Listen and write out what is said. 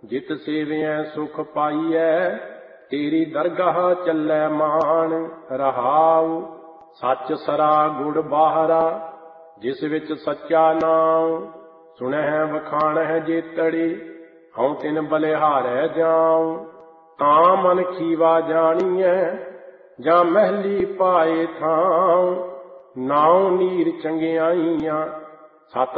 जित सेवियं सुख पाइयै, तेरी दरगाह चलै मान। रहाउ सच सरा गुड़ बाहरा, जिस विच सच्चा नाम। सुनह वखाणह जेतड़ी, हऊँ तिन बलिहारै जाऊं। तां मन खीवा जाणीਐ, ਜਾਂ ਮਹਿਲੀ ਪਾਏ ਥਾਂ। ਨਾਉ ਨੀਰ ਚੰਗਿਆਈਆਂ, ਸਤ